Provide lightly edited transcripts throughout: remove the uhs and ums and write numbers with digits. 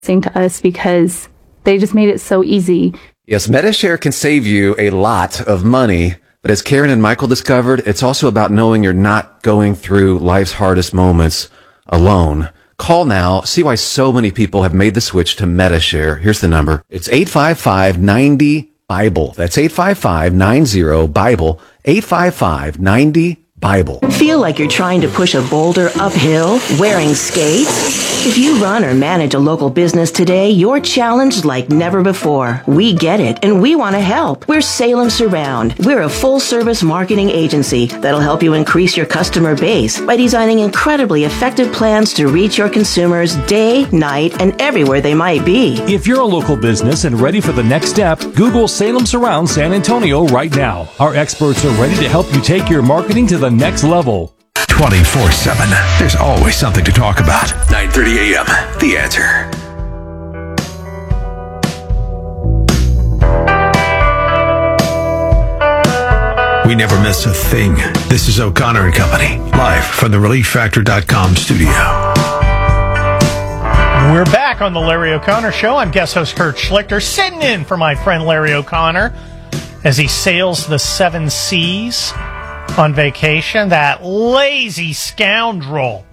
to us because they just made it so easy. Yes, Medi-Share can save you a lot of money, but as Karen and Michael discovered, it's also about knowing you're not going through life's hardest moments alone. Call now. See why so many people have made the switch to Medi-Share. Here's the number. It's 855-90-BIBLE. That's 855-90-BIBLE. 855-90-BIBLE. Feel like you're trying to push a boulder uphill wearing skates? If you run or manage a local business today, you're challenged like never before. We get it, and we want to help. We're Salem Surround. We're a full-service marketing agency that'll help you increase your customer base by designing incredibly effective plans to reach your consumers day, night, and everywhere they might be. If you're a local business and ready for the next step, Google Salem Surround San Antonio right now. Our experts are ready to help you take your marketing to the next level. 24/7. There's always something to talk about. 9:30 a.m. The Answer. We never miss a thing. This is O'Connor and Company, live from the ReliefFactor.com studio. We're back on the Larry O'Connor Show. I'm guest host Kurt Schlichter, sitting in for my friend Larry O'Connor as he sails the seven seas on vacation. That lazy scoundrel.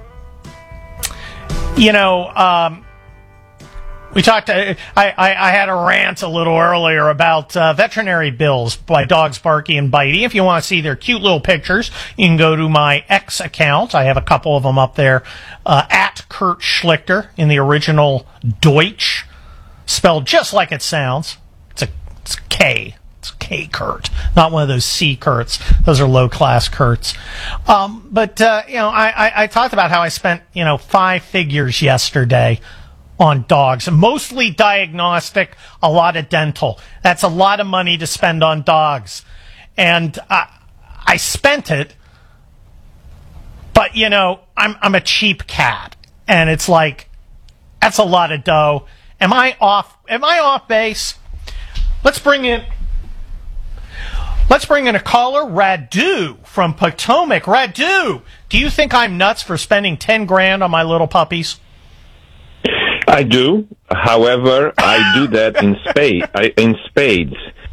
You know, we talked. I had a rant a little earlier about veterinary bills by Dogs Barky and Bitey. If you want to see their cute little pictures, you can go to my X account. I have a couple of them up there at Kurt Schlichter in the original Deutsch, spelled just like it sounds. It's K. K Kurt, not one of those C Kurts. Those are low-class Kurts. But I talked about how I spent, 5 figures yesterday on dogs, mostly diagnostic, a lot of dental. That's a lot of money to spend on dogs. And I spent it, but, I'm a cheap cat. And it's like, that's a lot of dough. Am I off base? Let's bring in a caller, Radu from Potomac. Radu, do you think I'm nuts for spending $10,000 on my little puppies? I do. However, I do that in spades.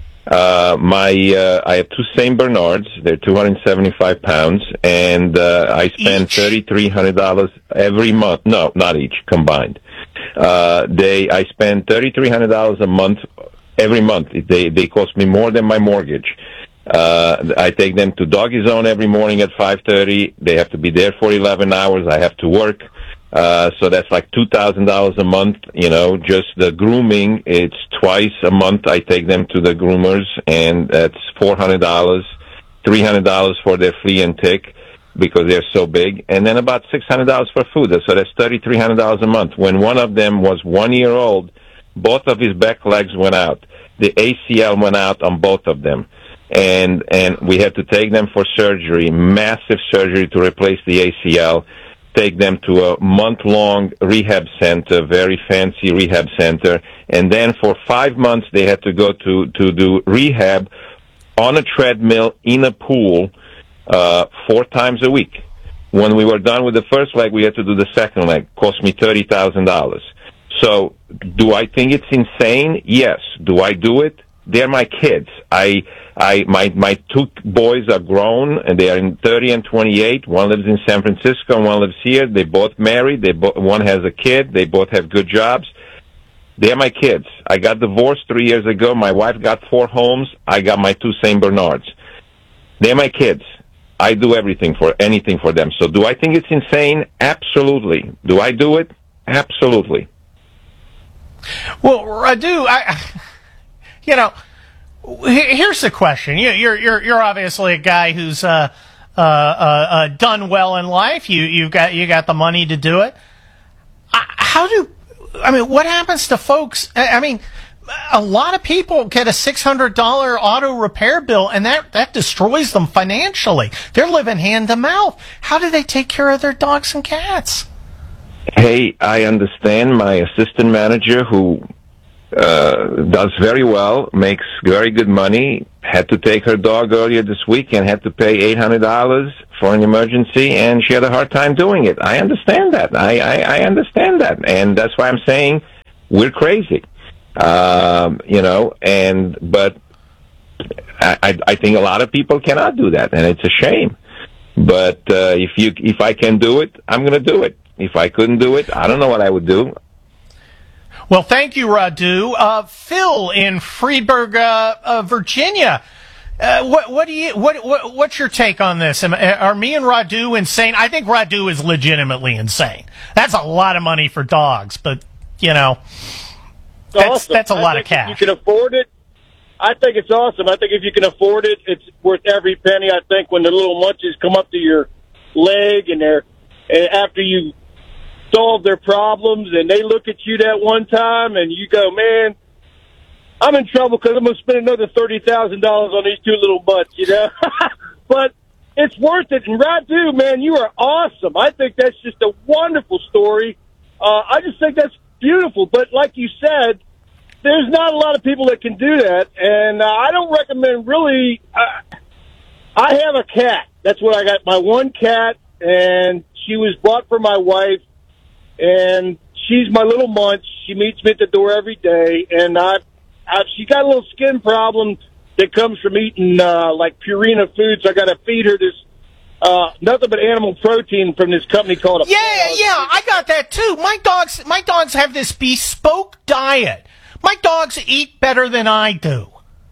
I have 2 Saint Bernards. They're 275 pounds, and I spend $3,300 every month. No, not each, combined. I spend $3,300 a month. Every month. They cost me more than my mortgage. I take them to Doggy Zone every morning at 5:30. They have to be there for 11 hours. I have to work. So that's like $2,000 a month. Just the grooming, it's twice a month I take them to the groomers, and that's $400, $300 for their flea and tick because they're so big, and then about $600 for food. So that's $3,300 a month. When one of them was 1 year old, both of his back legs went out. The ACL went out on both of them. And we had to take them for surgery, massive surgery to replace the ACL, take them to a month-long rehab center, very fancy rehab center. And then for 5 months, they had to go to do rehab on a treadmill in a pool 4 times a week. When we were done with the first leg, we had to do the second leg. Cost me $30,000. So, do I think it's insane? Yes. Do I do it? They're my kids. My 2 boys are grown, and they are in 30 and 28. One lives in San Francisco, and one lives here. They both married. One has a kid. They both have good jobs. They're my kids. I got divorced 3 years ago. My wife got 4 homes. I got my 2 Saint Bernards. They're my kids. I do anything for them. So, do I think it's insane? Absolutely. Do I do it? Absolutely. Well, Radu, here's the question. You're obviously a guy who's done well in life. You got the money to do it. What happens to folks? A lot of people get a $600 auto repair bill, and that destroys them financially. They're living hand to mouth. How do they take care of their dogs and cats? Hey, I understand. My assistant manager, who does very well, makes very good money, had to take her dog earlier this week and had to pay $800 for an emergency, and she had a hard time doing it. I understand that. I understand that. And that's why I'm saying we're crazy. But I think a lot of people cannot do that, and it's a shame. But if I can do it, I'm going to do it. If I couldn't do it, I don't know what I would do. Well, thank you, Radu. Phil in Freeburg, Virginia. What's your take on this? Are me and Radu insane? I think Radu is legitimately insane. That's a lot of money for dogs, but that's a lot of cash. If you can afford it, I think it's awesome. I think if you can afford it, it's worth every penny. I think when the little munchies come up to your leg and after you solve their problems and they look at you that one time and you go, man, I'm in trouble because I'm going to spend another $30,000 on these two little butts, But it's worth it. And Radu, man, you are awesome. I think that's just a wonderful story. I just think that's beautiful. But like you said, there's not a lot of people that can do that. And I don't recommend really. I have a cat. That's what I got. My one cat, and she was bought for my wife. And she's my little munch. She meets me at the door every day. And she got a little skin problem that comes from eating like Purina foods. I got to feed her this nothing but animal protein from this company called. Yeah, I got that too. My dogs have this bespoke diet. My dogs eat better than I do.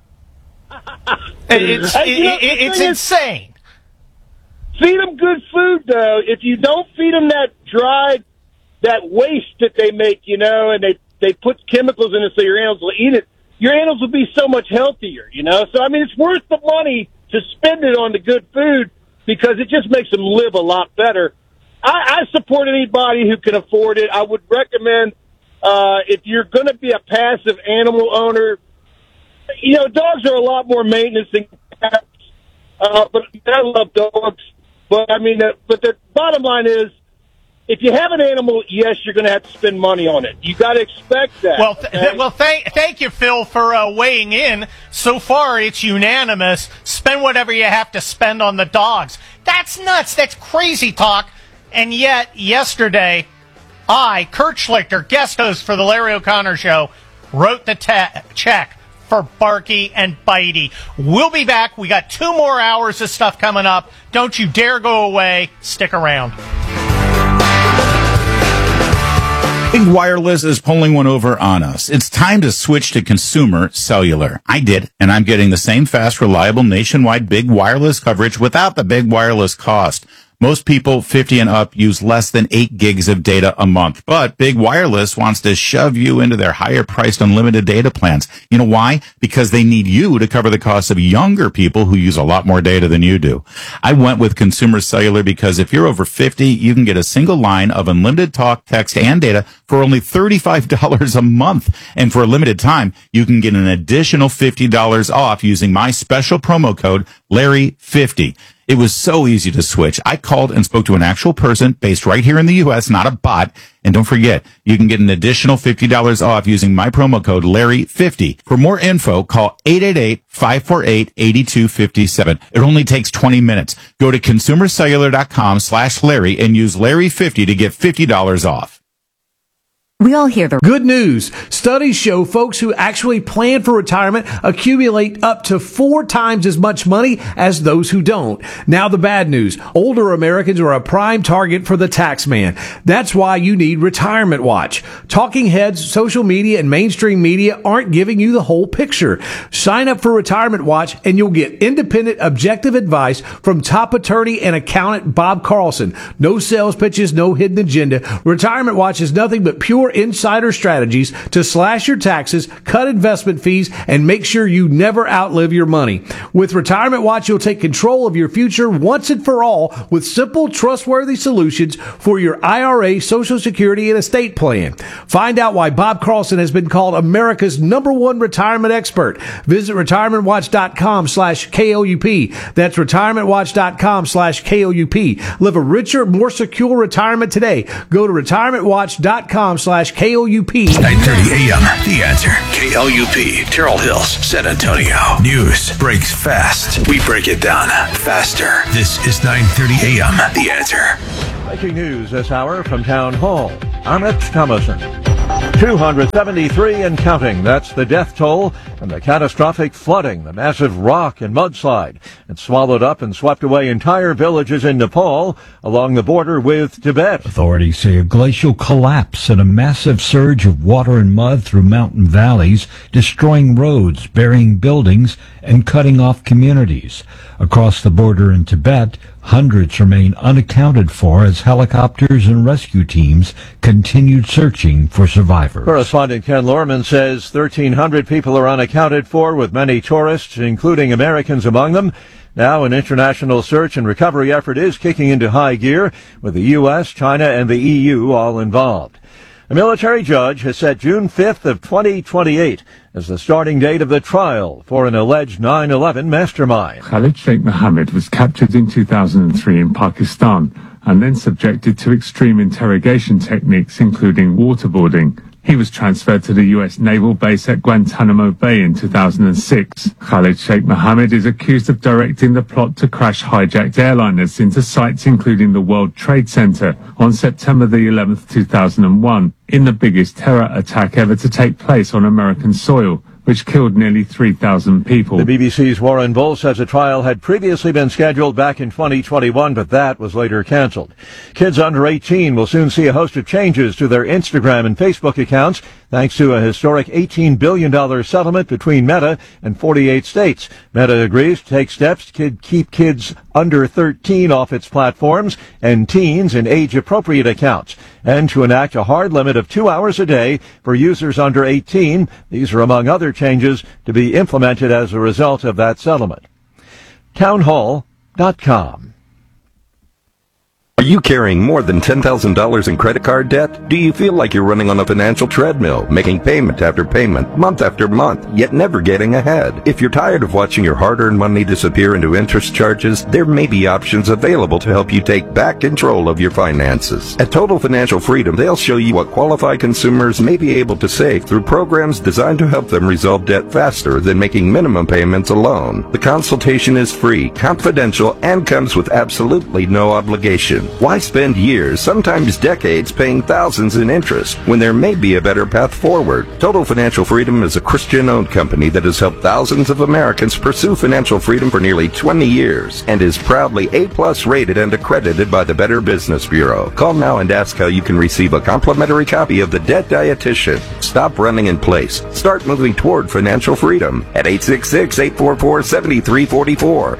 It's insane. Feed them good food, though. If you don't feed them that dried, that waste that they make, and they put chemicals in it so your animals will eat it, your animals will be so much healthier, So, I mean, it's worth the money to spend it on the good food because it just makes them live a lot better. I support anybody who can afford it. I would recommend if you're going to be a passive animal owner, dogs are a lot more maintenance than cats. But I love dogs. But the bottom line is, if you have an animal, yes, you're going to have to spend money on it. You got to expect that. Well, thank you, Phil, for weighing in. So far, it's unanimous. Spend whatever you have to spend on the dogs. That's nuts. That's crazy talk. And yet, yesterday, I, Kurt Schlichter, guest host for the Larry O'Connor Show, wrote the check for Barky and Bitey. We'll be back. We got 2 more hours of stuff coming up. Don't you dare go away. Stick around. Big Wireless is pulling one over on us. It's time to switch to consumer cellular. I did, and I'm getting the same fast, reliable, nationwide big wireless coverage without the big wireless cost. Most people 50 and up use less than 8 gigs of data a month, but Big Wireless wants to shove you into their higher priced unlimited data plans. You know why? Because they need you to cover the costs of younger people who use a lot more data than you do. I went with Consumer Cellular because if you're over 50, you can get a single line of unlimited talk, text, and data for only $35 a month. And for a limited time, you can get an additional $50 off using my special promo code Larry50. It was so easy to switch. I called and spoke to an actual person based right here in the U.S., not a bot. And don't forget, you can get an additional $50 off using my promo code Larry50. For more info, call 888-548-8257. It only takes 20 minutes. Go to consumercellular.com/Larry and use Larry50 to get $50 off. We all hear the good news. Studies show folks who actually plan for retirement accumulate up to 4 times as much money as those who don't. Now the bad news. Older Americans are a prime target for the tax man. That's why you need Retirement Watch. Talking heads, social media, and mainstream media aren't giving you the whole picture. Sign up for Retirement Watch and you'll get independent, objective advice from top attorney and accountant Bob Carlson. No sales pitches, no hidden agenda. Retirement Watch is nothing but pure insider strategies to slash your taxes, cut investment fees, and make sure you never outlive your money. With Retirement Watch, you'll take control of your future once and for all with simple, trustworthy solutions for your IRA, Social Security, and estate plan. Find out why Bob Carlson has been called America's #1 retirement expert. Visit retirementwatch.com/KOUP. That's retirementwatch.com/KOUP. Live a richer, more secure retirement today. Go to retirementwatch.com/KOUP. 9:30 a.m. The Answer. KLUP, Terrell Hills, San Antonio. News breaks fast. We break it down faster. This is 9:30 a.m. The Answer. Breaking news this hour from Town Hall. I'm Rich Thomason. 273 and counting. That's the death toll from the catastrophic flooding, the massive rock and mudslide. It swallowed up and swept away entire villages in Nepal along the border with Tibet. Authorities say a glacial collapse and a massive surge of water and mud through mountain valleys, destroying roads, burying buildings, and cutting off communities. Across the border in Tibet, hundreds remain unaccounted for as helicopters and rescue teams continued searching for survivors. Correspondent Ken Lorman says 1,300 people are unaccounted for, with many tourists, including Americans, among them. Now an international search and recovery effort is kicking into high gear, with the U.S., China, and the EU all involved. A military judge has set June 5th of 2028 as the starting date of the trial for an alleged 9/11 mastermind. Khalid Sheikh Mohammed was captured in 2003 in Pakistan and then subjected to extreme interrogation techniques, including waterboarding. He was transferred to the U.S. Naval Base at Guantanamo Bay in 2006. Khalid Sheikh Mohammed is accused of directing the plot to crash hijacked airliners into sites including the World Trade Center on September the 11th, 2001, in the biggest terror attack ever to take place on American soil, which killed nearly 3,000 people. The BBC's Warren Bull says a trial had previously been scheduled back in 2021, but that was later canceled. Kids under 18 will soon see a host of changes to their Instagram and Facebook accounts, thanks to a historic $18 billion settlement between Meta and 48 states. Meta agrees to take steps to keep kids under 13 off its platforms and teens in age-appropriate accounts, and to enact a hard limit of 2 hours a day for users under 18. These are among other changes to be implemented as a result of that settlement. Townhall.com. Are you carrying more than $10,000 in credit card debt? Do you feel like you're running on a financial treadmill, making payment after payment, month after month, yet never getting ahead? If you're tired of watching your hard-earned money disappear into interest charges, there may be options available to help you take back control of your finances. At Total Financial Freedom, they'll show you what qualified consumers may be able to save through programs designed to help them resolve debt faster than making minimum payments alone. The consultation is free, confidential, and comes with absolutely no obligation. Why spend years, sometimes decades, paying thousands in interest when there may be a better path forward? Total Financial Freedom is a Christian-owned company that has helped thousands of Americans pursue financial freedom for nearly 20 years and is proudly A+ rated and accredited by the Better Business Bureau. Call now and ask how you can receive a complimentary copy of The Debt Dietitian. Stop running in place. Start moving toward financial freedom at 866-844-7344.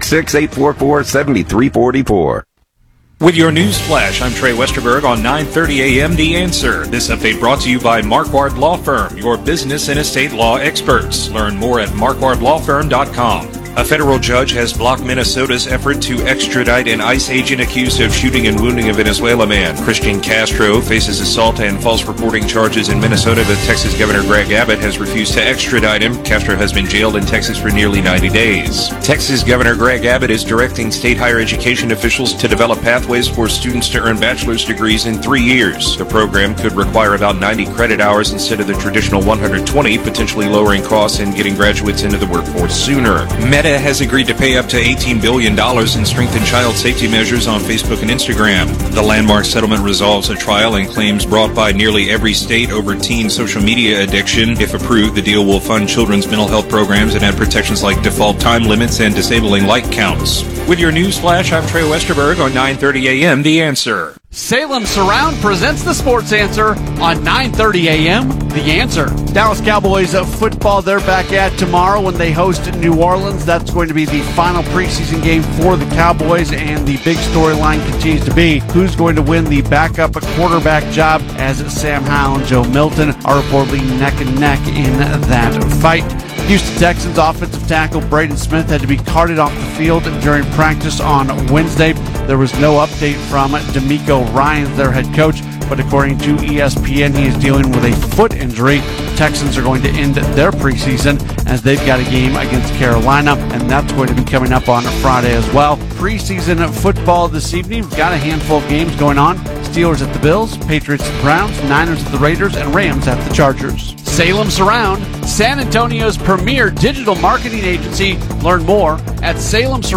866-844-7344. With your news flash, I'm Trey Westerberg on 9:30 a.m. The Answer. This update brought to you by Marquardt Law Firm, your business and estate law experts. Learn more at marquardtlawfirm.com. A federal judge has blocked Minnesota's effort to extradite an ICE agent accused of shooting and wounding a Venezuela man. Christian Castro faces assault and false reporting charges in Minnesota. The Texas Governor Greg Abbott has refused to extradite him. Castro has been jailed in Texas for nearly 90 days. Texas Governor Greg Abbott is directing state higher education officials to develop pathways for students to earn bachelor's degrees in 3 years. The program could require about 90 credit hours instead of the traditional 120, potentially lowering costs and getting graduates into the workforce sooner. Meta has agreed to pay up to $18 billion in strengthened child safety measures on Facebook and Instagram. The landmark settlement resolves a trial and claims brought by nearly every state over teen social media addiction. If approved, the deal will fund children's mental health programs and add protections like default time limits and disabling like counts. With your news flash, I'm Trey Westerberg on 9:30 a.m. The Answer. Salem Surround presents the Sports Answer on 9:30 a.m. The Answer. Dallas Cowboys football, they're back at tomorrow when they host New Orleans. That's going to be the final preseason game for the Cowboys, and the big storyline continues to be who's going to win the backup quarterback job, as Sam Howell and Joe Milton are reportedly neck and neck in that fight. Houston Texans offensive tackle Braden Smith had to be carted off the field during practice on Wednesday. There was no update from D'Amico Ryans, their head coach, but according to ESPN, he is dealing with a foot injury. The Texans are going to end their preseason as they've got a game against Carolina, and that's going to be coming up on Friday as well. Preseason football this evening, we've got a handful of games going on. Steelers at the Bills, Patriots at the Browns, Niners at the Raiders, and Rams at the Chargers. Salem Surround, San Antonio's premier digital marketing agency. Learn more at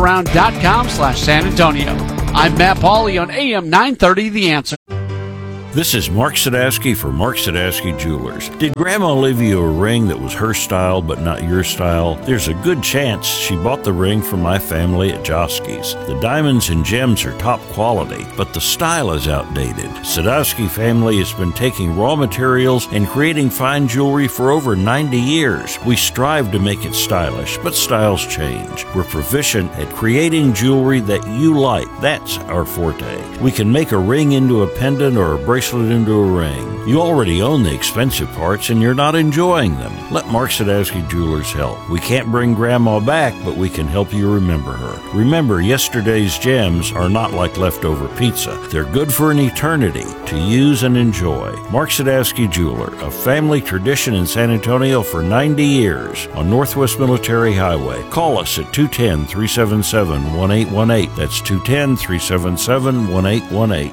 salemsurround.com/San Antonio. I'm Matt Pauley on AM 930 The Answer. This is Mark Sadowski for Mark Sadowski Jewelers. Did Grandma leave you a ring that was her style but not your style? There's a good chance she bought the ring from my family at Josky's. The diamonds and gems are top quality, but the style is outdated. Sadowski family has been taking raw materials and creating fine jewelry for over 90 years. We strive to make it stylish, but styles change. We're proficient at creating jewelry that you like. That's our forte. We can make a ring into a pendant or a bracelet into a ring. You already own the expensive parts and you're not enjoying them. Let Mark Sadowski Jewelers help. We can't bring Grandma back, but we can help you remember her. Remember, yesterday's gems are not like leftover pizza. They're good for an eternity to use and enjoy. Mark Sadowski Jeweler, a family tradition in San Antonio for 90 years on Northwest Military Highway. Call us at 210-377-1818. That's 210-377-1818.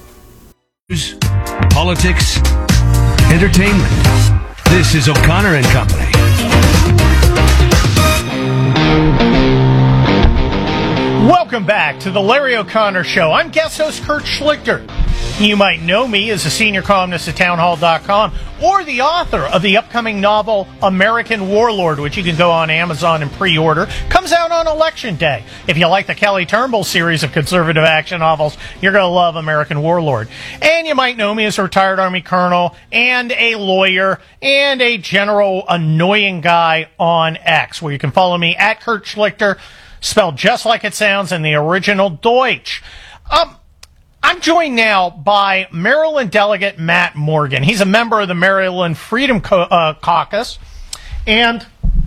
Politics, entertainment. This is O'Connor and Company. Welcome back to the Larry O'Connor Show. I'm guest host Kurt Schlichter. You might know me as a senior columnist at townhall.com or the author of the upcoming novel American Warlord, which you can go on Amazon and pre-order. Comes out on Election Day. If you like the Kelly Turnbull series of conservative action novels, you're going to love American Warlord. And you might know me as a retired Army colonel and a lawyer and a general annoying guy on X, where you can follow me at Kurt Schlichter, spelled just like it sounds in the original Deutsch. I'm joined now by Maryland delegate Matt Morgan. He's a member of the Maryland Freedom Caucus, and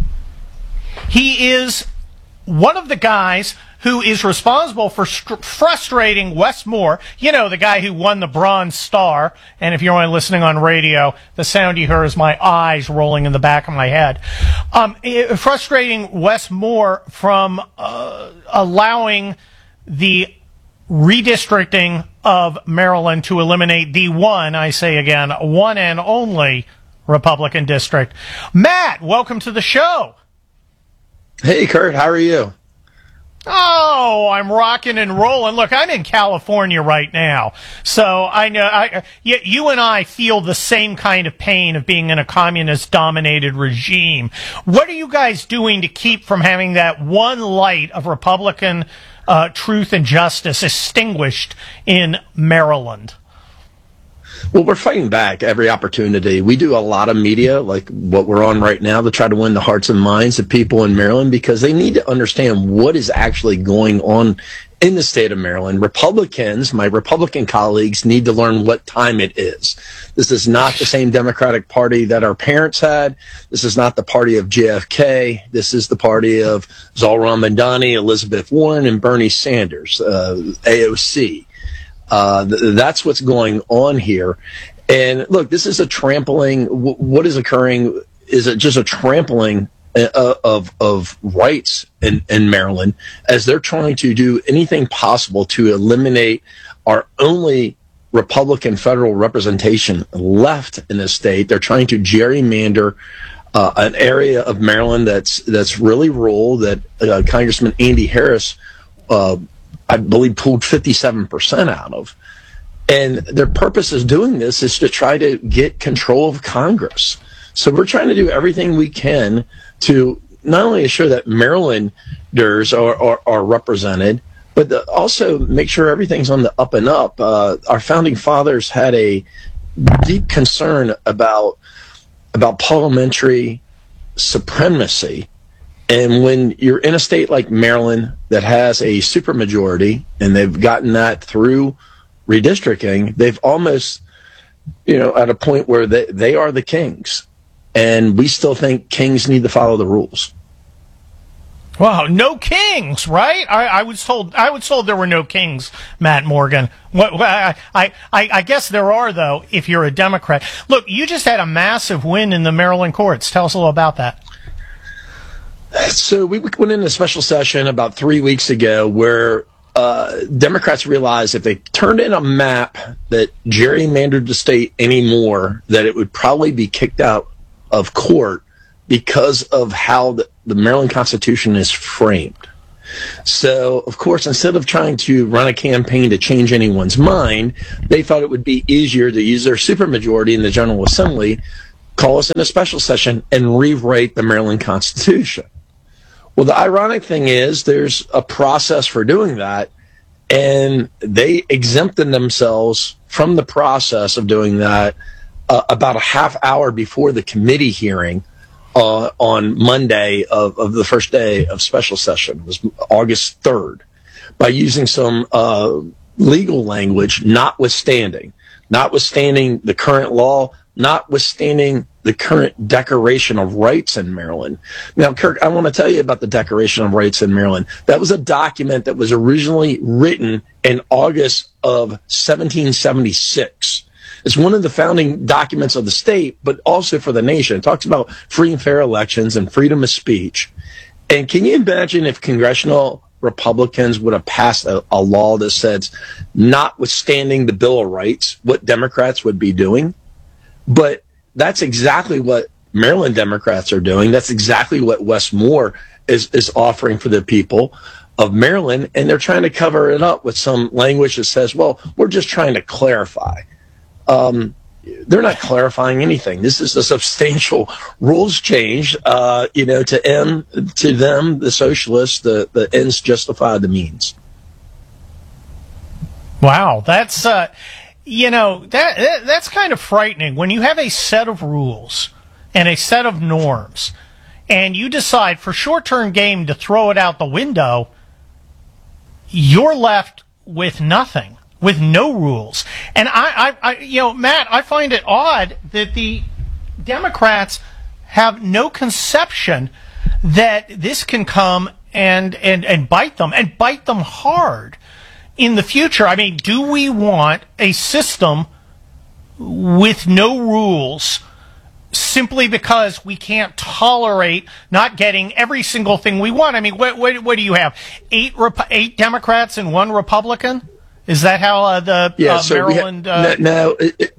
he is one of the guys who is responsible for frustrating Wes Moore, you know, the guy who won the Bronze Star. And if you're only listening on radio, the sound you hear is my eyes rolling in the back of my head. Frustrating Wes Moore from allowing the redistricting of Maryland to eliminate the one, I say again, one and only Republican district. Matt, welcome to the show. Hey, Kurt, how are you? Oh, I'm rocking and rolling. Look, I'm in California right now, so I know you and I feel the same kind of pain of being in a communist-dominated regime. What are you guys doing to keep from having that one light of Republican truth and justice extinguished in Maryland? Well, we're fighting back every opportunity. We do a lot of media, like what we're on right now, to try to win the hearts and minds of people in Maryland, because they need to understand what is actually going on in the state of Maryland. Republicans, my Republican colleagues, need to learn what time it is. This is not the same Democratic Party that our parents had. This is not the party of JFK. This is the party of Zohran Mamdani, Elizabeth Warren, and Bernie Sanders, AOC. That's what's going on here. And look, this is a trampling. What is occurring is just a trampling of rights in Maryland, as they're trying to do anything possible to eliminate our only Republican federal representation left in the state. They're trying to gerrymander an area of Maryland that's really rural, that Congressman Andy Harris, I believe, pulled 57% out of. And their purpose of doing this is to try to get control of Congress. So we're trying to do everything we can to not only ensure that Marylanders are represented, but also make sure everything's on the up and up. Our founding fathers had a deep concern about parliamentary supremacy. And when you're in a state like Maryland that has a supermajority, and they've gotten that through redistricting, they've almost, at a point where they are the kings. And we still think kings need to follow the rules. Wow, no kings, right? I was told there were no kings, Matt Morgan. I guess there are, though, if you're a Democrat. Look, you just had a massive win in the Maryland courts. Tell us a little about that. So we went into a special session about 3 weeks ago where Democrats realized if they turned in a map that gerrymandered the state anymore, that it would probably be kicked out of court because of how the Maryland Constitution is framed. So, of course, instead of trying to run a campaign to change anyone's mind, they thought it would be easier to use their supermajority in the General Assembly, call us in a special session, and rewrite the Maryland Constitution. Well, the ironic thing is there's a process for doing that, and they exempted themselves from the process of doing that about a half hour before the committee hearing on Monday of the first day of special session. It was August 3rd, by using some legal language, notwithstanding the current law, notwithstanding the current Declaration of Rights in Maryland. Now, Kirk, I want to tell you about the Declaration of Rights in Maryland. That was a document that was originally written in August of 1776. It's one of the founding documents of the state, but also for the nation. It talks about free and fair elections and freedom of speech. And can you imagine if congressional Republicans would have passed a law that says, notwithstanding the Bill of Rights, what Democrats would be doing? But that's exactly what Maryland Democrats are doing. That's exactly what Wes Moore is offering for the people of Maryland. And they're trying to cover it up with some language that says, well, we're just trying to clarify. They're not clarifying anything. This is a substantial rules change, to them, the socialists, the ends justify the means. Wow, that's that's kind of frightening when you have a set of rules and a set of norms, and you decide for short-term gain to throw it out the window. You're left with nothing. With no rules. And Matt, I find it odd that the Democrats have no conception that this can come and bite them, and bite them hard in the future. I mean, do we want a system with no rules simply because we can't tolerate not getting every single thing we want? I mean, what do you have? 8 Democrats and 1 Republican? Is that how Maryland? No,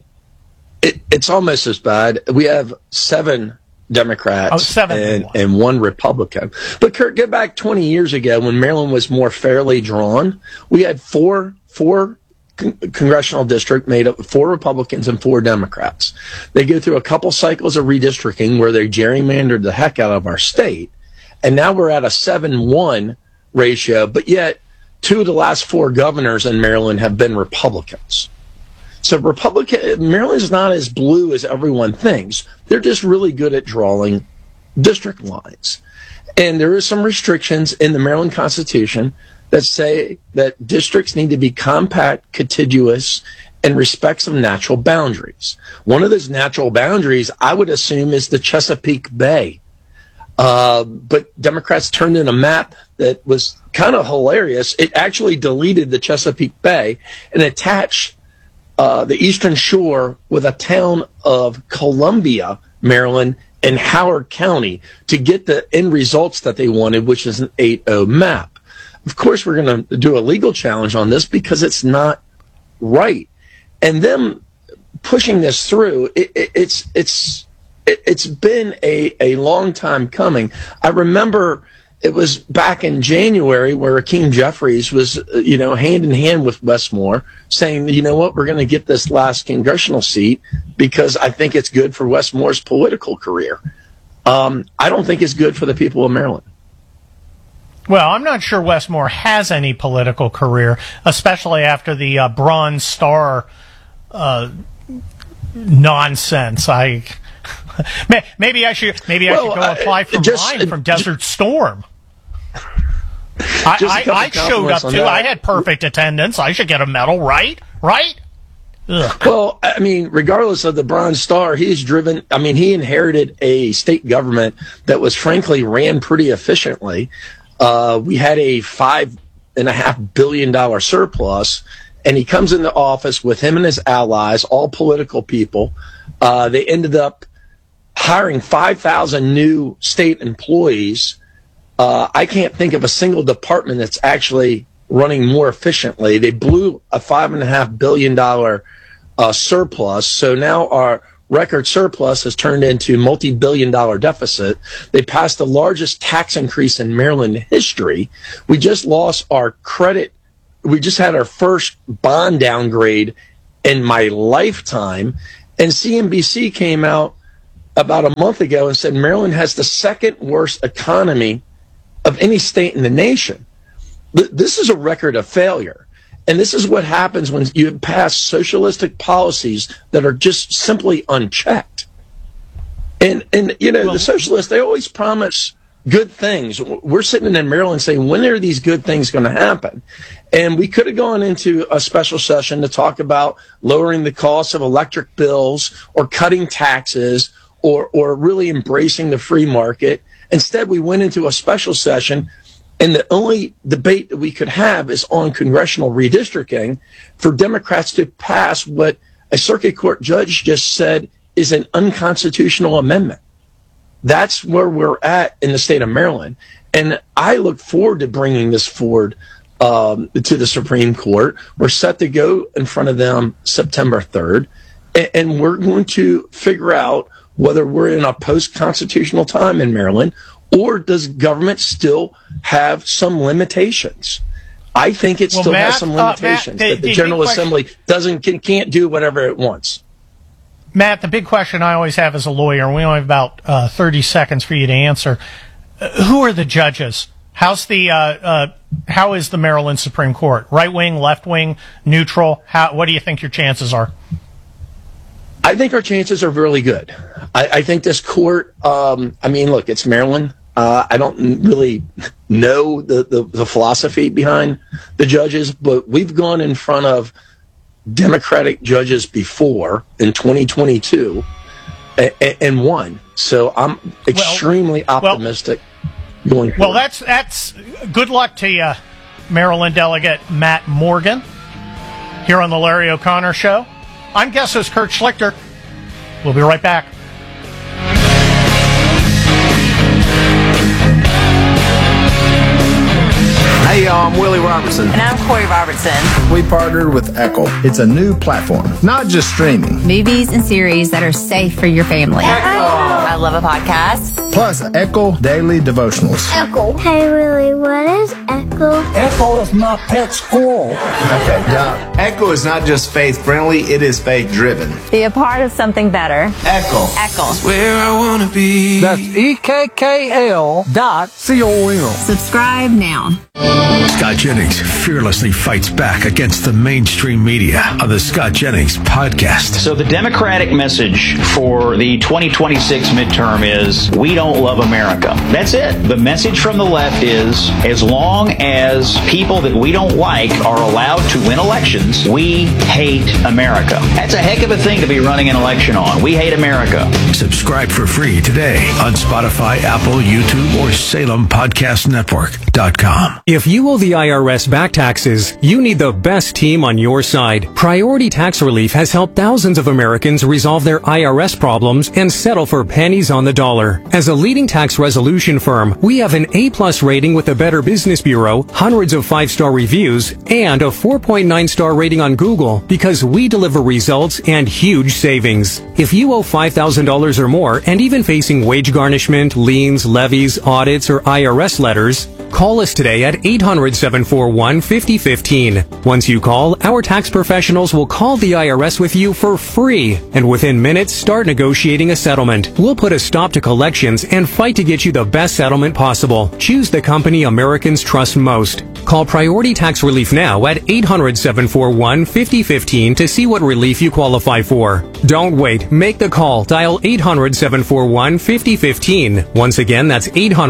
it's almost as bad. We have 7 Democrats and 1 Republican. But Kurt, get back 20 years ago when Maryland was more fairly drawn. We had four congressional district made up of 4 Republicans and 4 Democrats. They go through a couple cycles of redistricting where they gerrymandered the heck out of our state, and now we're at a 7-1 ratio. But yet, 2 of the last 4 governors in Maryland have been Republicans. So Maryland's not as blue as everyone thinks. They're just really good at drawing district lines. And there are some restrictions in the Maryland Constitution that say that districts need to be compact, contiguous, and respect some natural boundaries. One of those natural boundaries, I would assume, is the Chesapeake Bay. But Democrats turned in a map that was kind of hilarious. It actually deleted the Chesapeake Bay and attached the eastern shore with a town of Columbia, Maryland, and Howard County to get the end results that they wanted, which is an 8-0 map. Of course, we're going to do a legal challenge on this because it's not right. And them pushing this through, it's been a long time coming. I remember it was back in January where Hakeem Jeffries was, hand in hand with Wes Moore saying, you know what, we're going to get this last congressional seat because I think it's good for Wes Moore's political career. I don't think it's good for the people of Maryland. Well, I'm not sure Wes Moore has any political career, especially after the Bronze Star nonsense. Maybe I should go apply for mine from Desert Storm. I showed up too. I had perfect attendance. I should get a medal, right? Ugh. Well, I mean, regardless of the Bronze Star, he inherited a state government that was frankly ran pretty efficiently. We had a $5.5 billion surplus, and he comes into office with him and his allies, all political people. They ended up hiring 5,000 new state employees. I can't think of a single department that's actually running more efficiently. They blew a $5.5 billion surplus. So now record surplus has turned into multi-billion-dollar deficit. They passed the largest tax increase in Maryland history. We just lost our credit. We just had our first bond downgrade in my lifetime. And CNBC came out about a month ago and said Maryland has the second worst economy of any state in the nation. This is a record of failure. And this is what happens when you pass socialistic policies that are just simply unchecked. And the socialists, they always promise good things. We're sitting in Maryland saying, when are these good things going to happen? And we could have gone into a special session to talk about lowering the cost of electric bills or cutting taxes or really embracing the free market. Instead, we went into a special session, and the only debate that we could have is on congressional redistricting for Democrats to pass what a circuit court judge just said is an unconstitutional amendment. That's where we're at in the state of Maryland. And I look forward to bringing this forward to the Supreme Court. We're set to go in front of them September 3rd, and we're going to figure out whether we're in a post-constitutional time in Maryland, or does government still have some limitations? I think it still has some limitations, that the General Assembly can't do whatever it wants. Matt, the big question I always have as a lawyer, and we only have about 30 seconds for you to answer. Who are the judges? How is the Maryland Supreme Court? Right wing, left wing, neutral? What do you think your chances are? I think our chances are really good. I think this court, look, it's Maryland. I don't really know the philosophy behind the judges, but we've gone in front of Democratic judges before in 2022 and won. So I'm extremely optimistic going forward. Well, that's good luck to you, Maryland Delegate Matt Morgan, here on the Larry O'Connor Show. I'm guest host Kurt Schlichter. We'll be right back. Hey y'all, I'm Willie Robertson. And I'm Corey Robertson. We partnered with Echo. It's a new platform, not just streaming. Movies and series that are safe for your family. Echo. I love a podcast. Plus, Echo Daily Devotionals. Echo. Hey Willie, what is Echo? Echo is my pet squirrel. Okay, now, Echo is not just faith-friendly, it is faith-driven. Be a part of something better. Echo. Echo. Where I want to be. That's EKKL.com. Subscribe now. Scott Jennings fearlessly fights back against the mainstream media on the Scott Jennings podcast. So the Democratic message for the 2026 midterm is, we don't love America. That's it. The message from the left is, as long as people that we don't like are allowed to win elections, we hate America. That's a heck of a thing to be running an election on. We hate America. Subscribe for free today on Spotify, Apple, YouTube, or SalemPodcastNetwork.com. If you owe the IRS back taxes, you need the best team on your side. Priority Tax Relief has helped thousands of Americans resolve their IRS problems and settle for pennies on the dollar. As a leading tax resolution firm, we have an A+ rating with the Better Business Bureau, hundreds of 5-star reviews, and a 4.9-star rating on Google because we deliver results and huge savings. If you owe $5,000 or more and even facing wage garnishment, liens, levies, audits, or IRS letters, call us today at 800-741-5015. Once you call, our tax professionals will call the IRS with you for free, and within minutes start negotiating a settlement. We'll put a stop to collections and fight to get you the best settlement possible. Choose the company Americans trust most. Call Priority Tax Relief now at 800-741-5015 to see what relief you qualify for. Don't wait. Make the call. Dial 800-741-5015. Once again, that's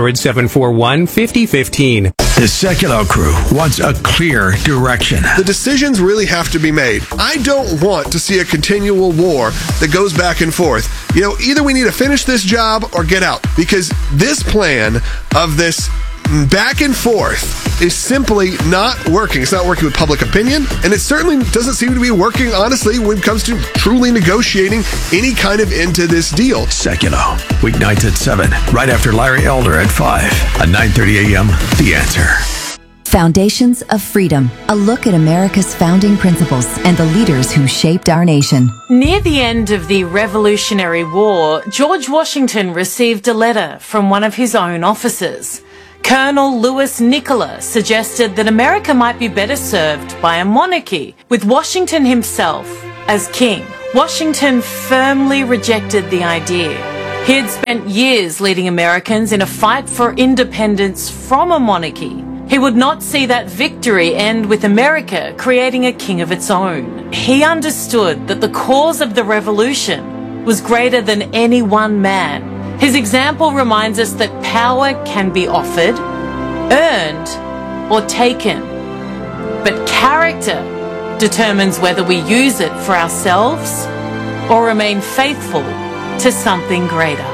800-741-5015. The Secular Crew wants a clear direction. The decisions really have to be made. I don't want to see a continual war that goes back and forth. Either we need to finish this job or get out, because this plan of this back and forth is simply not working. It's not working with public opinion, and it certainly doesn't seem to be working, honestly, when it comes to truly negotiating any kind of end to this deal. Secular, weeknights at 7, right after Larry Elder at 5, on 9:30 a.m. The Answer. Foundations of Freedom, a look at America's founding principles and the leaders who shaped our nation. Near the end of the Revolutionary War, George Washington received a letter from one of his own officers. Colonel Louis Nicola suggested that America might be better served by a monarchy, with Washington himself as king. Washington firmly rejected the idea. He had spent years leading Americans in a fight for independence from a monarchy. He would not see that victory end with America creating a king of its own. He understood that the cause of the revolution was greater than any one man. His example reminds us that power can be offered, earned, or taken. But character determines whether we use it for ourselves or remain faithful to something greater.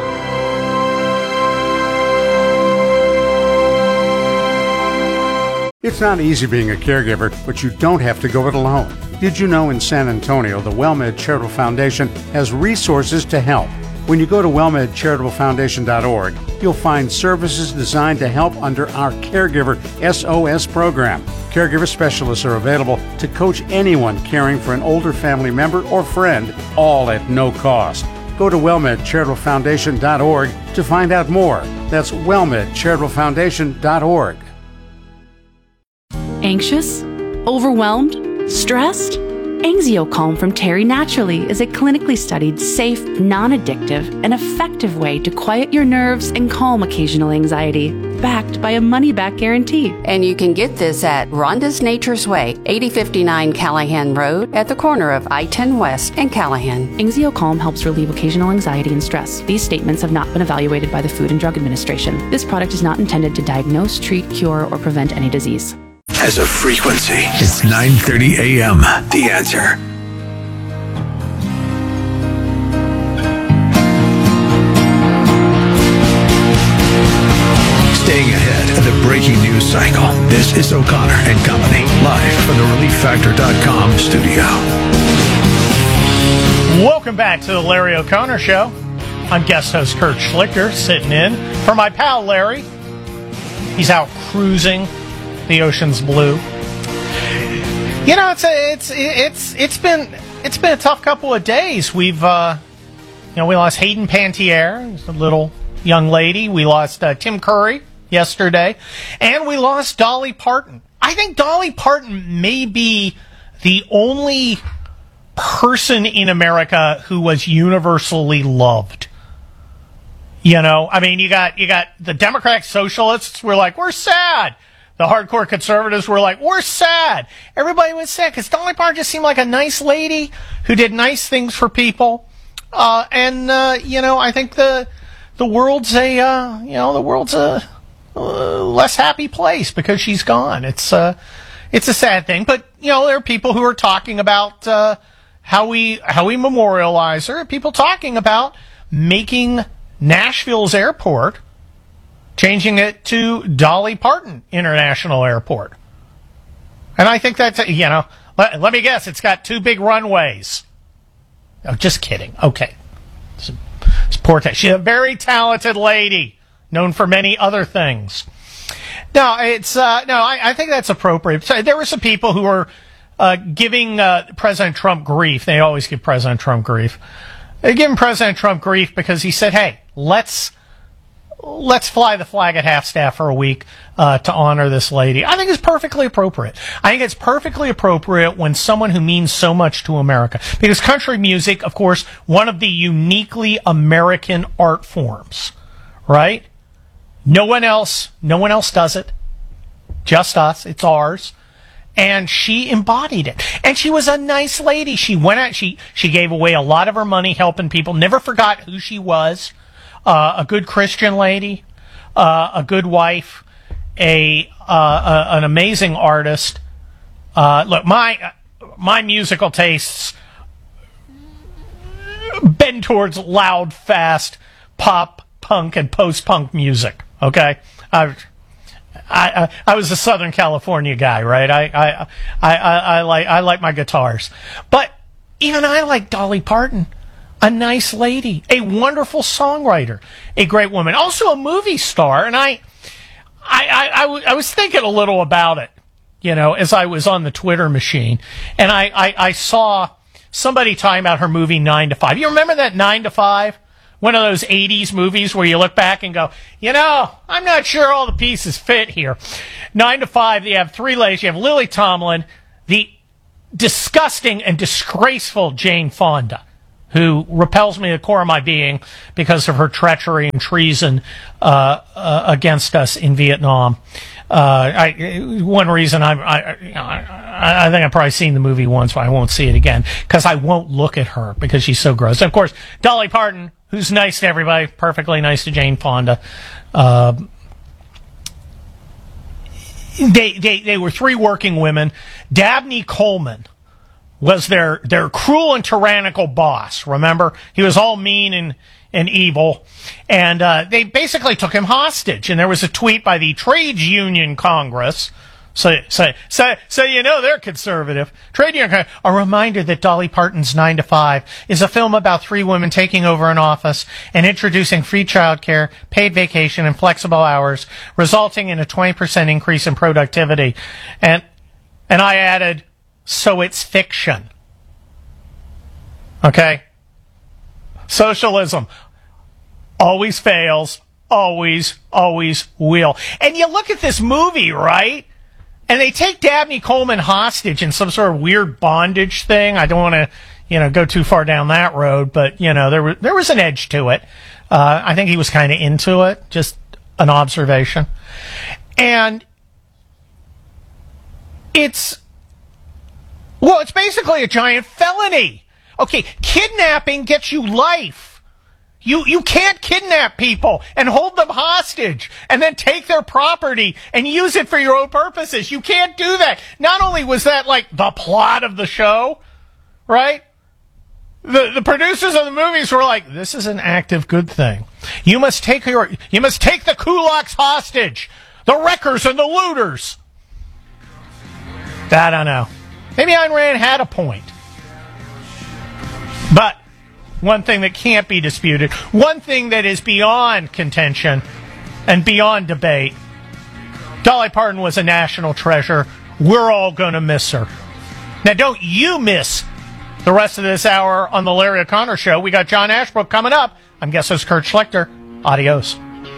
It's not easy being a caregiver, but you don't have to go it alone. Did you know in San Antonio, the WellMed Charitable Foundation has resources to help? When you go to wellmedcharitablefoundation.org, you'll find services designed to help under our Caregiver SOS program. Caregiver specialists are available to coach anyone caring for an older family member or friend, all at no cost. Go to wellmedcharitablefoundation.org to find out more. That's wellmedcharitablefoundation.org. Anxious? Overwhelmed? Stressed? Anxiocalm from Terry Naturally is a clinically studied, safe, non-addictive, and effective way to quiet your nerves and calm occasional anxiety, backed by a money-back guarantee. And you can get this at Rhonda's Nature's Way, 8059 Callahan Road, at the corner of I-10 West and Callahan. Anxiocalm helps relieve occasional anxiety and stress. These statements have not been evaluated by the Food and Drug Administration. This product is not intended to diagnose, treat, cure, or prevent any disease. As a frequency, it's 9:30 a.m. The Answer. Staying ahead of the breaking news cycle, this is O'Connor and Company, live from the ReliefFactor.com studio. Welcome back to the Larry O'Connor Show. I'm guest host Kurt Schlichter, sitting in for my pal Larry. He's out cruising the ocean's blue. You know, it's been a tough couple of days. We've we lost Hayden Panettiere, a little young lady. We lost Tim Curry yesterday, and we lost Dolly Parton. I think Dolly Parton may be the only person in America who was universally loved. You know, I mean, you got the Democratic Socialists were like, we're sad. The hardcore conservatives were like, we're sad. Everybody was sad because Dolly Parton just seemed like a nice lady who did nice things for people. I think the world's a less happy place because she's gone. It's a sad thing, but there are people who are talking about how we memorialize her. People talking about making Nashville's airport, changing it to Dolly Parton International Airport. And I think that's, let me guess, it's got 2 big runways. Oh, just kidding. Okay. It's poor she's a very talented lady, known for many other things. No, I think that's appropriate. So there were some people who were giving President Trump grief. They always give President Trump grief. They're giving President Trump grief because he said, hey, let's fly the flag at half-staff for a week to honor this lady. I think it's perfectly appropriate. I think it's perfectly appropriate when someone who means so much to America. Because country music, of course, one of the uniquely American art forms, right? No one else does it. Just us. It's ours. And she embodied it. And she was a nice lady. She went out, she gave away a lot of her money helping people, never forgot who she was. A good Christian lady, a good wife, an amazing artist. Look, my musical tastes bend towards loud, fast pop, punk, and post-punk music. Okay, I was a Southern California guy, right? I like my guitars, but even I like Dolly Parton. A nice lady, a wonderful songwriter, a great woman, also a movie star. And I I was thinking a little about it, as I was on the Twitter machine, and I saw somebody talking about her movie 9 to 5. You remember that 9 to 5? One of those 80s movies where you look back and go, I'm not sure all the pieces fit here. 9 to 5, you have three ladies. You have Lily Tomlin, the disgusting and disgraceful Jane Fonda, who repels me to the core of my being because of her treachery and treason against us in Vietnam. One reason I think I've probably seen the movie once, but I won't see it again because I won't look at her because she's so gross. And of course, Dolly Parton, who's nice to everybody, perfectly nice to Jane Fonda. They were three working women. Dabney Coleman was their cruel and tyrannical boss. Remember, he was all mean and evil, and they basically took him hostage. And there was a tweet by the Trades Union Congress. So they're conservative. Trade Union, a reminder that Dolly Parton's 9 to 5 is a film about three women taking over an office and introducing free childcare, paid vacation, and flexible hours, resulting in a 20% increase in productivity. And I added, so it's fiction. Okay? Socialism always fails, always will. And you look at this movie, right? And they take Dabney Coleman hostage in some sort of weird bondage thing. I don't want to, go too far down that road, but, there was an edge to it. I think he was kind of into it, just an observation. And it's basically a giant felony. Okay, kidnapping gets you life. You can't kidnap people and hold them hostage and then take their property and use it for your own purposes. You can't do that. Not only was that like the plot of the show, right? The producers of the movies were like, this is an active good thing. You must take the kulaks hostage, the wreckers and the looters. I don't know. Maybe Ayn Rand had a point. But one thing that can't be disputed, one thing that is beyond contention and beyond debate, Dolly Parton was a national treasure. We're all going to miss her. Now, don't you miss the rest of this hour on the Larry O'Connor Show. We got John Ashbrook coming up. I'm guest host Kurt Schlichter. Adios.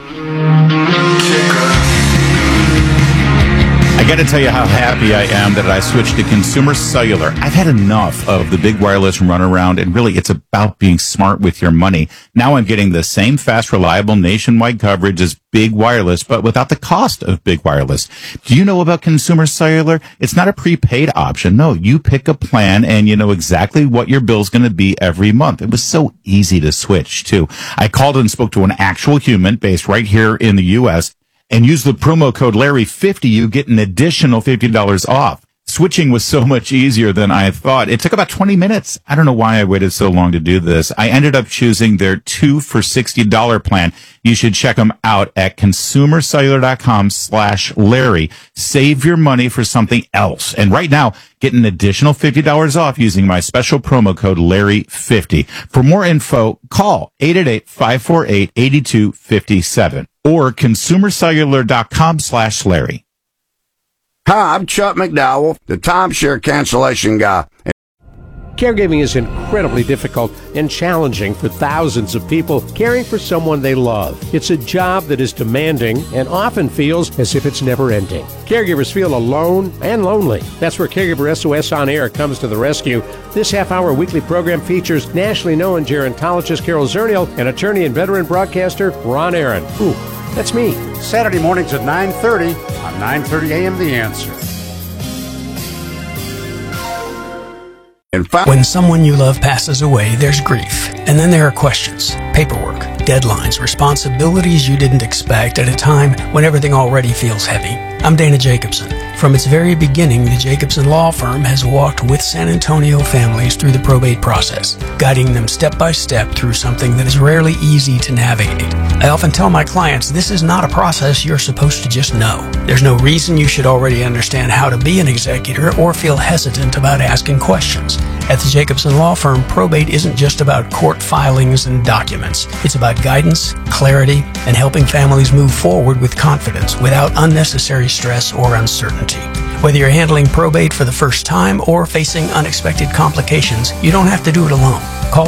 I got to tell you how happy I am that I switched to Consumer Cellular. I've had enough of the big wireless runaround, and really it's about being smart with your money. Now I'm getting the same fast, reliable nationwide coverage as big wireless, but without the cost of big wireless. Do you know about Consumer Cellular? It's not a prepaid option. No, you pick a plan and you know exactly what your bill's going to be every month. It was so easy to switch too. I called and spoke to an actual human based right here in the U.S., and use the promo code Larry50, you get an additional $50 off. Switching was so much easier than I thought. It took about 20 minutes. I don't know why I waited so long to do this. I ended up choosing their 2 for $60 plan. You should check them out at consumercellular.com/Larry. Save your money for something else. And right now, get an additional $50 off using my special promo code Larry50. For more info, call 888-548-8257 or consumercellular.com/Larry. Hi, I'm Chuck McDowell, the timeshare cancellation guy. Caregiving is incredibly difficult and challenging for thousands of people caring for someone they love. It's a job that is demanding and often feels as if it's never ending. Caregivers feel alone and lonely. That's where Caregiver SOS On Air comes to the rescue. This half-hour weekly program features nationally known gerontologist Carol Zernial and attorney and veteran broadcaster Ron Aaron. Ooh, that's me. Saturday mornings at 9:30 on 9:30 a.m. The Answer. When someone you love passes away, there's grief. And then there are questions, paperwork, deadlines, responsibilities you didn't expect at a time when everything already feels heavy. I'm Dana Jacobson. From its very beginning, the Jacobson Law Firm has walked with San Antonio families through the probate process, guiding them step by step through something that is rarely easy to navigate. I often tell my clients this is not a process you're supposed to just know. There's no reason you should already understand how to be an executor or feel hesitant about asking questions. At the Jacobson Law Firm, probate isn't just about court filings and documents. It's about guidance, clarity, and helping families move forward with confidence without unnecessary stress or uncertainty. Whether you're handling probate for the first time or facing unexpected complications, you don't have to do it alone. Call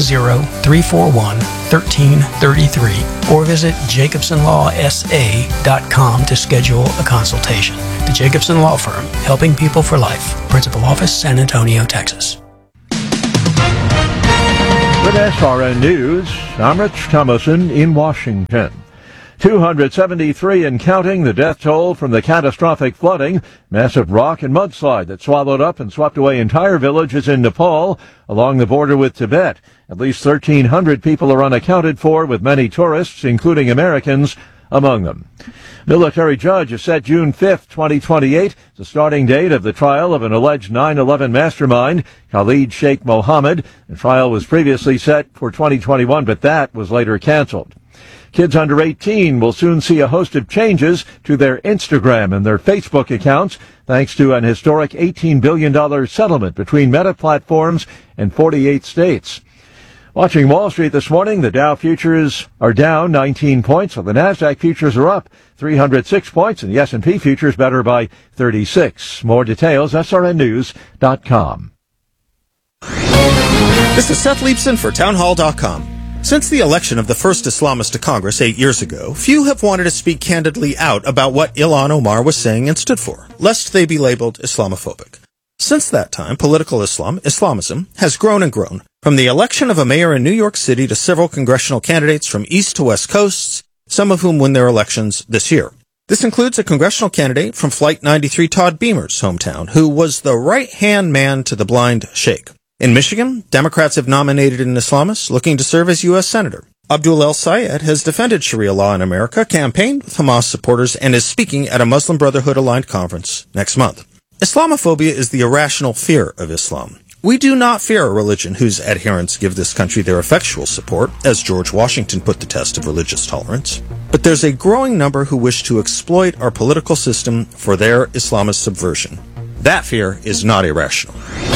210-341-1333 or visit jacobsonlawsa.com to schedule a consultation. The Jacobson Law Firm, helping people for life. Principal Office, San Antonio, Texas. With SRN News, I'm Rich Thomason in Washington. 273 and counting, the death toll from the catastrophic flooding, massive rock and mudslide that swallowed up and swept away entire villages in Nepal along the border with Tibet. At least 1,300 people are unaccounted for, with many tourists, including Americans, among them. Military judge has set June 5th, 2028, the starting date of the trial of an alleged 9/11 mastermind, Khalid Sheikh Mohammed. The trial was previously set for 2021, but that was later canceled. Kids under 18 will soon see a host of changes to their Instagram and their Facebook accounts, thanks to an historic $18 billion settlement between Meta platforms and 48 states. Watching Wall Street this morning, the Dow futures are down 19 points, while the NASDAQ futures are up 306 points, and the S&P futures better by 36. More details, srnnews.com. This is Seth Leibson for townhall.com. Since the election of the first Islamist to Congress 8 years ago, few have wanted to speak candidly out about what Ilhan Omar was saying and stood for, lest they be labeled Islamophobic. Since that time, political Islamism, has grown and grown, from the election of a mayor in New York City to several congressional candidates from east to west coasts, some of whom win their elections this year. This includes a congressional candidate from Flight 93 Todd Beamer's hometown, who was the right-hand man to the blind sheikh. In Michigan, Democrats have nominated an Islamist looking to serve as U.S. Senator. Abdul El Sayed has defended Sharia law in America, campaigned with Hamas supporters, and is speaking at a Muslim Brotherhood-aligned conference next month. Islamophobia is the irrational fear of Islam. We do not fear a religion whose adherents give this country their effectual support, as George Washington put the test of religious tolerance. But there's a growing number who wish to exploit our political system for their Islamist subversion. That fear is not irrational.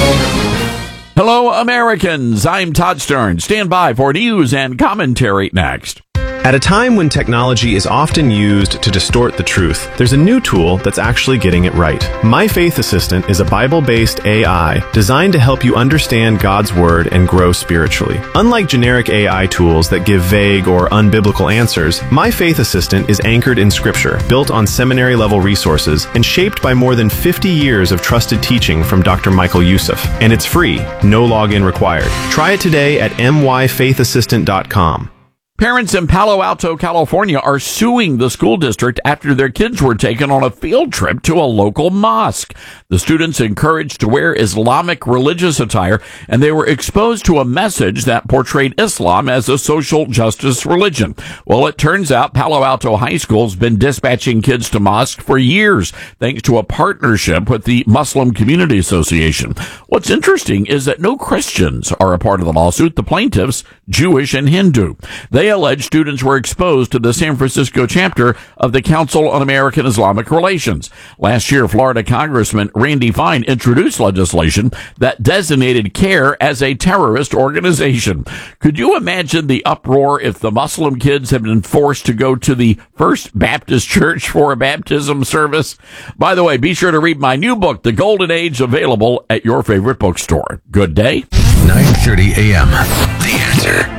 Hello, Americans. I'm Todd Stern. Stand by for news and commentary next. At a time when technology is often used to distort the truth, there's a new tool that's actually getting it right. My Faith Assistant is a Bible-based AI designed to help you understand God's Word and grow spiritually. Unlike generic AI tools that give vague or unbiblical answers, My Faith Assistant is anchored in Scripture, built on seminary-level resources, and shaped by more than 50 years of trusted teaching from Dr. Michael Youssef. And it's free, no login required. Try it today at myfaithassistant.com. Parents in Palo Alto, California are suing the school district after their kids were taken on a field trip to a local mosque. The students encouraged to wear Islamic religious attire, and they were exposed to a message that portrayed Islam as a social justice religion. Well, it turns out Palo Alto High School's been dispatching kids to mosques for years, thanks to a partnership with the Muslim Community Association. What's interesting is that no Christians are a part of the lawsuit. The plaintiffs, Jewish and Hindu. They allege students were exposed to the San Francisco chapter of the Council on American Islamic Relations. Last year, Florida Congressman Randy Fine introduced legislation that designated CARE as a terrorist organization. Could you imagine the uproar if the Muslim kids had been forced to go to the First Baptist Church for a baptism service? By the way, be sure to read my new book, The Golden Age, available at your favorite bookstore. Good day. 9:30 a.m. The Answer.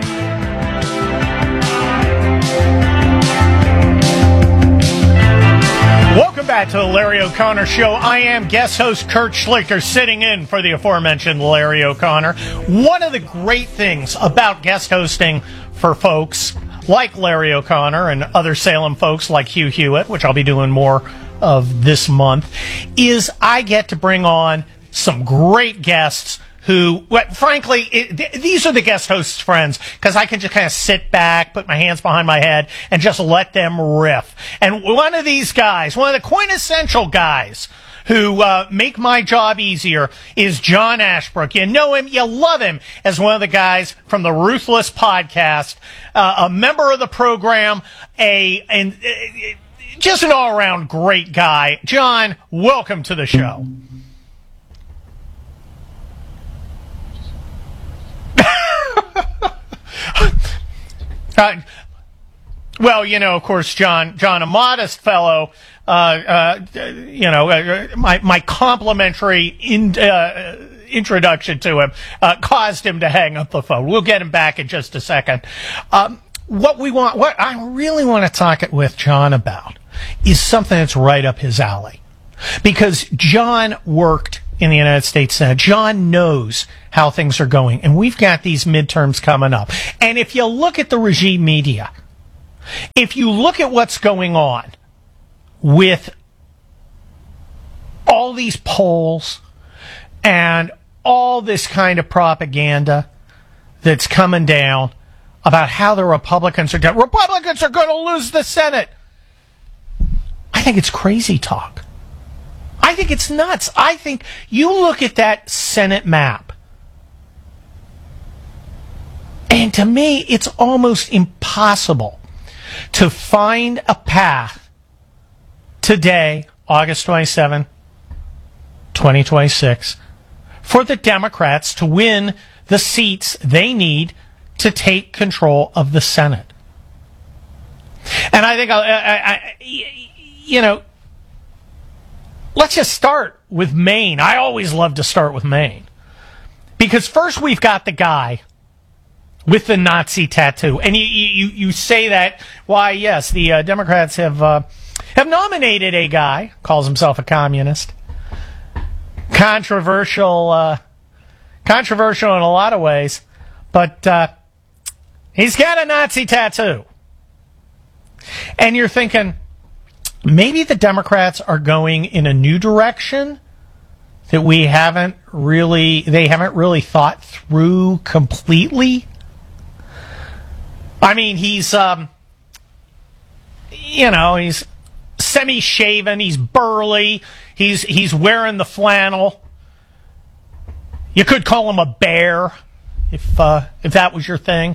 Welcome back to the Larry O'Connor Show. I am guest host Kurt Schlichter, sitting in for the aforementioned Larry O'Connor. One of the great things about guest hosting for folks like Larry O'Connor and other Salem folks like Hugh Hewitt, which I'll be doing more of this month, is I get to bring on some great guests who, frankly, these are the guest hosts' friends, because I can just kind of sit back, put my hands behind my head, and just let them riff. And one of these guys, one of the quintessential guys who make my job easier, is John Ashbrook. You know him, you love him as one of the guys from the Ruthless podcast, a member of the program, just an all-around great guy. John, welcome to the show. Well, of course, John, a modest fellow, my complimentary introduction to him caused him to hang up the phone. We'll get him back in just a second. What I really want to talk with John about is something that's right up his alley. Because John worked in the United States Senate. John knows how things are going. And we've got these midterms coming up. And if you look at the regime media, if you look at what's going on with all these polls and all this kind of propaganda that's coming down about how the Republicans are going to lose the Senate, I think it's crazy talk. I think it's nuts. I think you look at that Senate map, and to me, it's almost impossible to find a path today, August 27, 2026, for the Democrats to win the seats they need to take control of the Senate. And I think, let's just start with Maine. I always love to start with Maine. Because first we've got the guy with the Nazi tattoo. And you say that, why, yes, the Democrats have nominated a guy, calls himself a communist. Controversial in a lot of ways. But he's got a Nazi tattoo. And you're thinking, maybe the Democrats are going in a new direction that they haven't really thought through completely. I mean, he's semi-shaven, he's burly, he's wearing the flannel. You could call him a bear if that was your thing.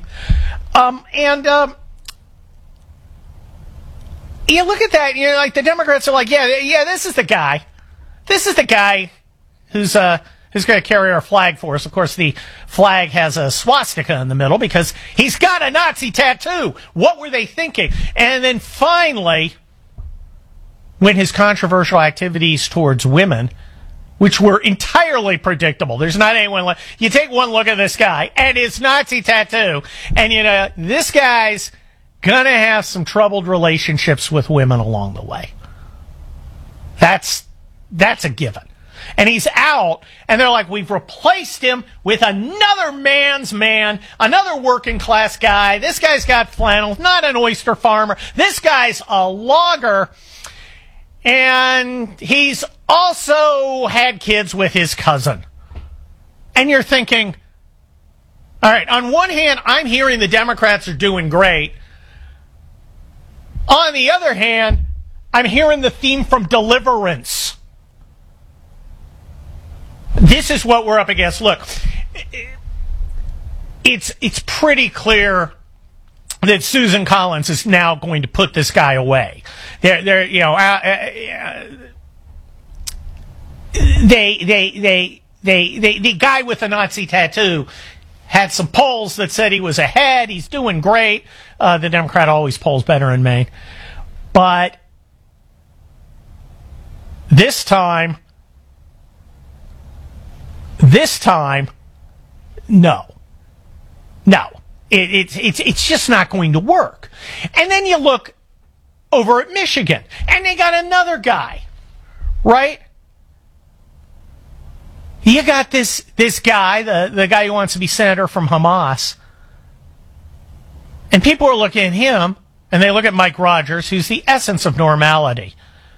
You look at that, and you're like, the Democrats are like, yeah, this is the guy. This is the guy who's going to carry our flag for us. Of course, the flag has a swastika in the middle because he's got a Nazi tattoo. What were they thinking? And then finally, when his controversial activities towards women, which were entirely predictable, there's not anyone like, you take one look at this guy and his Nazi tattoo, and this guy's gonna have some troubled relationships with women along the way. That's a given. And he's out, and they're like, we've replaced him with another man's man, another working class guy. This guy's got flannel, not an oyster farmer. This guy's a logger, and he's also had kids with his cousin. And you're thinking, all right, on one hand, I'm hearing the Democrats are doing great. On the other hand, I'm hearing the theme from Deliverance. This is what we're up against. Look, it's pretty clear that Susan Collins is now going to put this guy away. The guy with the Nazi tattoo had some polls that said he was ahead. He's doing great. The Democrat always polls better in Maine. But this time, no. It's just not going to work. And then you look over at Michigan, and they got another guy, right? You got this guy, the guy who wants to be senator from Hamas. And people are looking at him, and they look at Mike Rogers, who's the essence of normality.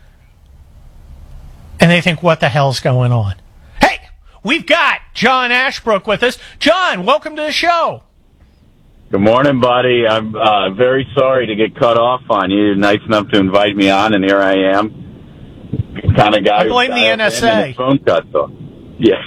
And they think, what the hell's going on? Hey, we've got John Ashbrook with us. John, welcome to the show. Good morning, buddy. I'm very sorry to get cut off on you. You're nice enough to invite me on, and here I am. Kind of guy I blame the NSA. Phone cuts off. Yeah.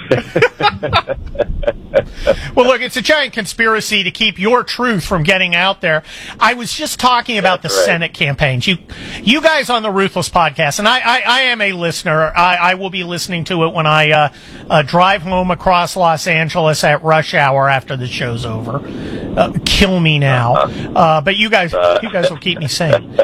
Well, look, it's a giant conspiracy to keep your truth from getting out there. I was just talking about the Senate campaigns. You guys on the Ruthless podcast, and I am a listener. I will be listening to it when I drive home across Los Angeles at rush hour after the show's over. Kill me now. But you guys will keep me sane.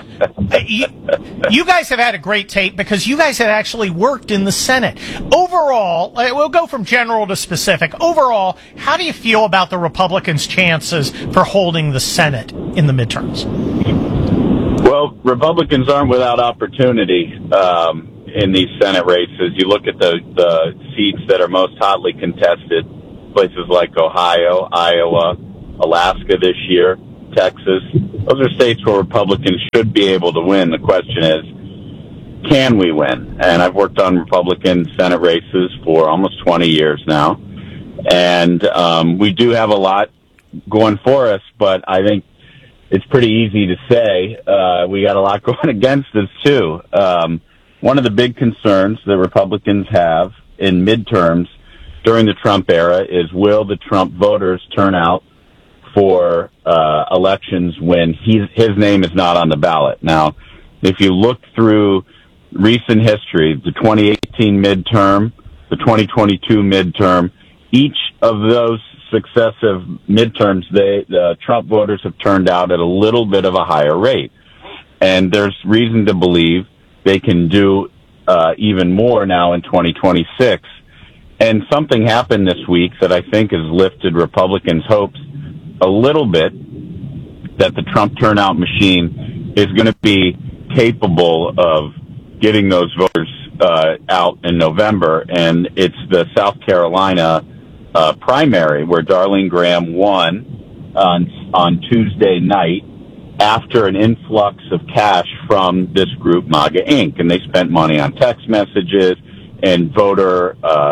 You guys have had a great tape because you guys have actually worked in the Senate. Overall, we'll go from general to specific. Overall, how do you feel about the Republicans' chances for holding the Senate in the midterms? Well, Republicans aren't without opportunity in these Senate races. You look at the seats that are most hotly contested, places like Ohio, Iowa, Alaska this year, Texas. Those are states where Republicans should be able to win. The question is, can we win? And I've worked on Republican Senate races for almost 20 years now. And we do have a lot going for us, but I think it's pretty easy to say we got a lot going against us, too. One of the big concerns that Republicans have in midterms during the Trump era is, will the Trump voters turn out for elections when his name is not on the ballot? Now, if you look through recent history, the 2018 midterm, the 2022 midterm, each of those successive midterms, the Trump voters have turned out at a little bit of a higher rate. And there's reason to believe they can do even more now in 2026. And something happened this week that I think has lifted Republicans' hopes a little bit, that the Trump turnout machine is going to be capable of getting those voters out in November. And it's the South Carolina primary where Darlene Graham won on Tuesday night after an influx of cash from this group, MAGA Inc. And they spent money on text messages and voter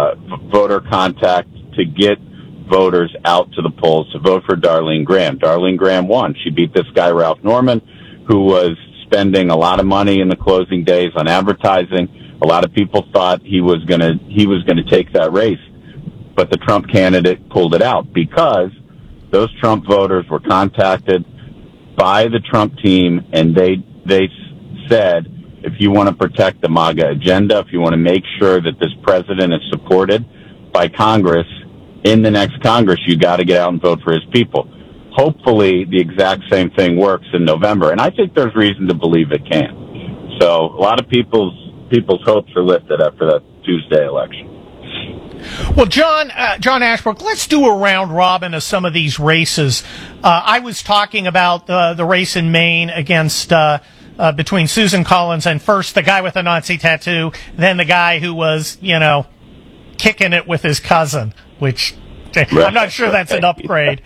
contact to get voters out to the polls to vote for Darlene Graham. Darlene Graham won. She beat this guy, Ralph Norman, who was spending a lot of money in the closing days on advertising. A lot of people thought he was going to take that race, but the Trump candidate pulled it out because those Trump voters were contacted by the Trump team, and they said, if you want to protect the MAGA agenda, if you want to make sure that this president is supported by Congress in the next Congress, you got to get out and vote for his people. Hopefully the exact same thing works in November, and I think there's reason to believe it can. So a lot of people's hopes are lifted after that Tuesday election. Well, John Ashbrook, let's do a round robin of some of these races. I was talking about the race in Maine against between Susan Collins and first the guy with the Nazi tattoo, then the guy who was, kicking it with his cousin, which I'm not sure that's an upgrade.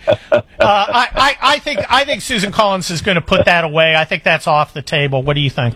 I think Susan Collins is going to put that away. I think that's off the table. What do you think?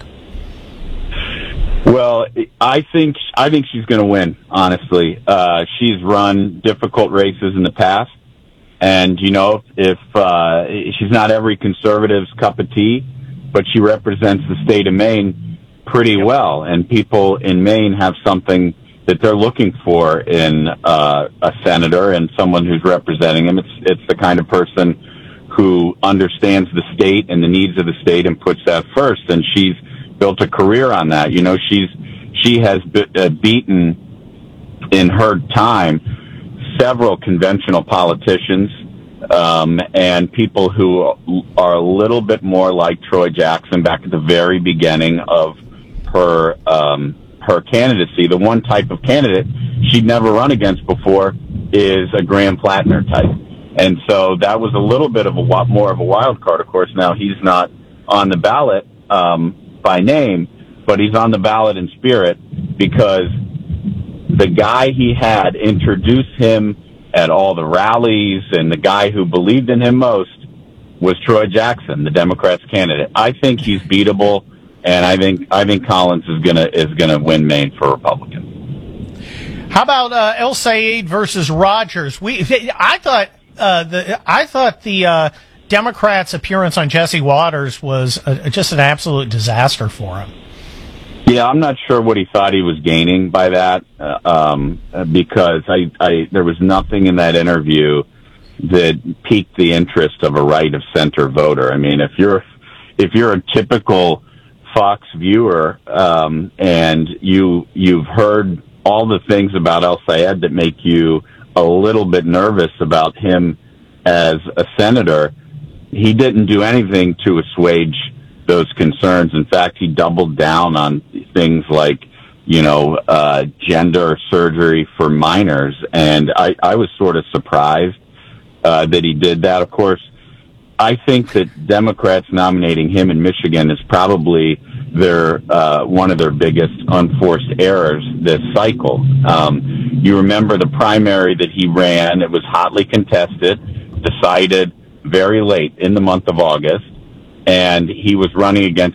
Well, I think she's going to win, honestly. She's run difficult races in the past, and if she's not every conservative's cup of tea, but she represents the state of Maine pretty well, and people in Maine have something that they're looking for in a senator and someone who's representing them. It's the kind of person who understands the state and the needs of the state and puts that first, and she's built a career on that. She has beaten in her time several conventional politicians and people who are a little bit more like Troy Jackson back at the very beginning of her candidacy. The one type of candidate she'd never run against before is a Graham Plattner type. And so that was a little bit of more of a wild card. Of course, now he's not on the ballot by name, but he's on the ballot in spirit because the guy he had introduced him at all the rallies, and the guy who believed in him most was Troy Jackson, the Democrats' candidate. I think he's beatable, and I think Collins is gonna win Maine for Republicans. How about El Sayed versus Rogers? I thought the Democrats' appearance on Jesse Waters was just an absolute disaster for him. Yeah, I'm not sure what he thought he was gaining by that, because there was nothing in that interview that piqued the interest of a right-of-center voter. I mean, if you're a typical Fox viewer, and you've heard all the things about El-Sayed that make you a little bit nervous about him as a senator, he didn't do anything to assuage those concerns. In fact, he doubled down on things like, gender surgery for minors. And I was sort of surprised that he did that. Of course, I think that Democrats nominating him in Michigan is probably one of their biggest unforced errors this cycle. You remember the primary that he ran, it was hotly contested, decided very late in the month of August, and he was running against